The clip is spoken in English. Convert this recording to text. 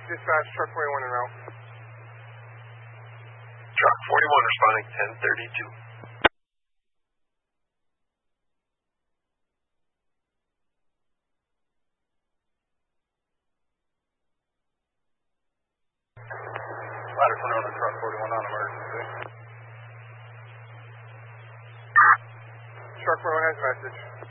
Dispatch, truck 41 en route. Truck 41 responding 1032. Ladder 21 on truck 41 on emergency. Truck 41 has message.